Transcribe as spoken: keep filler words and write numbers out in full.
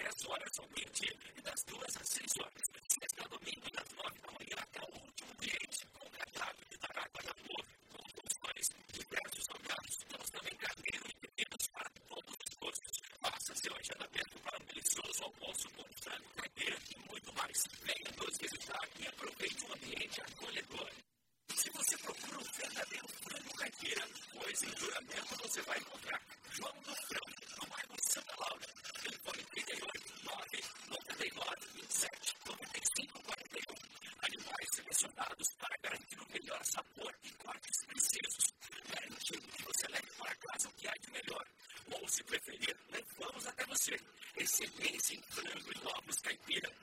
dez horas ao meio-dia e das duas às seis horas. Sexta a domingo, das nove da manhã até o último cliente, com cardápio de tarágua da flor, com porções, diversos salgados. Temos também carneiro e bebidas para todos os gostos. Faça-se hoje aberto para um delicioso almoço com frango, caipira e muito mais. Venha nos visitar e aproveite um ambiente acolhedor. Se você procura um verdadeiro frango caipira, pois em Juramento você vai encontrar João do Frango, no bairro Santa Laura. Telefone trinta e oito, nove, noventa e nove, vinte e sete, noventa e cinco, quarenta e um. Animais selecionados para garantir o melhor sabor e cortes precisos. Garantindo que você leve para casa o que há de melhor. Ou, se preferir, levamos até você. Excelência em frango e ovos caipira.